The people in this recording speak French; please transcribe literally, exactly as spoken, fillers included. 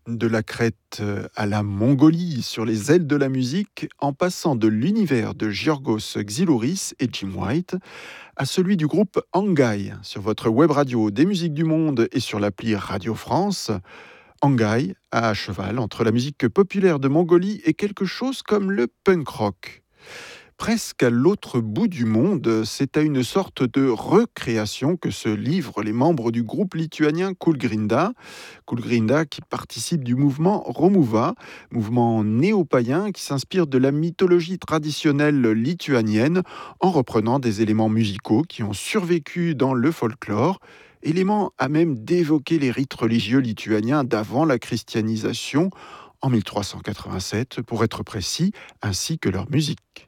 De la Crète à la Mongolie, sur les ailes de la musique, en passant de l'univers de Giorgos Xylouris et Jim White à celui du groupe Angai, sur votre web radio des musiques du monde et sur l'appli Radio France. Angai, à cheval entre la musique populaire de Mongolie et quelque chose comme le punk rock. Presque à l'autre bout du monde, c'est à une sorte de recréation que se livrent les membres du groupe lituanien Kūlgrinda. Kūlgrinda qui participe du mouvement Romuva, mouvement néo-païen qui s'inspire de la mythologie traditionnelle lituanienne en reprenant des éléments musicaux qui ont survécu dans le folklore, éléments à même d'évoquer les rites religieux lituaniens d'avant la christianisation, en mille trois cent quatre-vingt-sept pour être précis, ainsi que leur musique.